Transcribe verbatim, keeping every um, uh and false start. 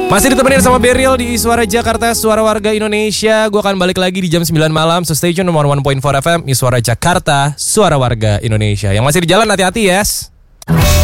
Masih ditemenin sama Beril di Suara Jakarta, Suara Warga Indonesia. Gue akan balik lagi di jam sembilan malam. So stay tune nomor satu koma empat F M, Suara Jakarta, Suara Warga Indonesia. Yang masih di jalan hati-hati, yes.